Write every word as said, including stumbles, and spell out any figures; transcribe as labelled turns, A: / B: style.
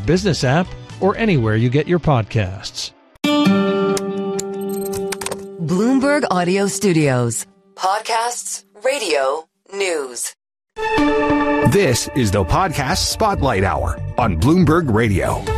A: business app or anywhere you get your podcasts.
B: Bloomberg Audio Studios. Podcasts, radio, news.
C: This is the Podcast Spotlight Hour on Bloomberg Radio.